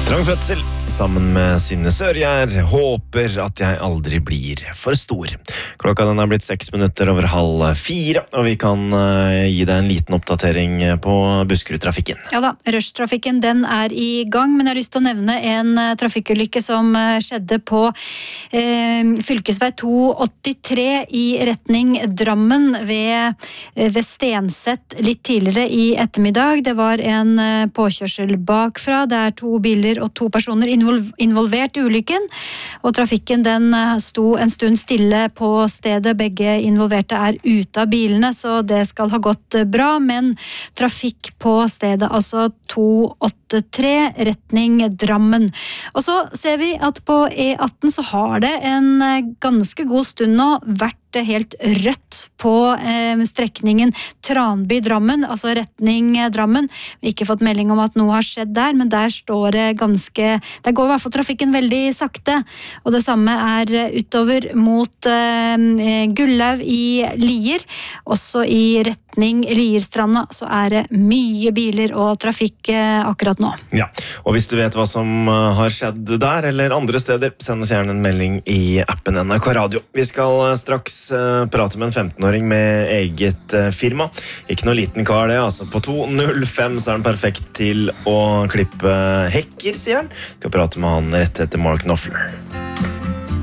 Trang fødsel sammen med Synne Sørgjær. Håper at jeg aldri blir for stor. Klokka den har blitt 6 minutter over 3:30, og vi kan gi deg en liten oppdatering på Buskerud-trafikken. Ja da, rushtrafikken den er i gang, men jeg har lyst til å nevne en trafikkulykke som skjedde på fylkesvei 283 i retning Drammen ved Stenset litt tidligere i ettermiddag. Det var en påkjørsel bakfra. Det er 2 biler og 2 personer involvert i ulykken, og trafikken den sto en stund stille på stedet. Begge involverte er ute av bilene, så det skal ha gått bra, men trafikk på stedet, altså 283 retning Drammen. Og så ser vi at på E18 så har det en ganske god stund nå vært helt rødt på strekningen Tranby-Drammen, altså retning Drammen. Vi har ikke fått melding om at noe har skjedd der, men der står det der går i hvert fall trafikken veldig sakte, og det samme er utover mot Gullaug i Lier. Også i retning Lierstranda så er det mye biler og trafikk akkurat nå. Ja, og hvis du vet hva som har skjedd der eller andre steder, send oss gjerne en melding i appen NRK Radio. Vi skal straks prate med en 15-åring med eget firma. Ikke noe liten kar det, altså. På 2.05 så er den perfekt til å klippe hekker, sier han. Vi skal prate med han rett etter Mark Knopfler.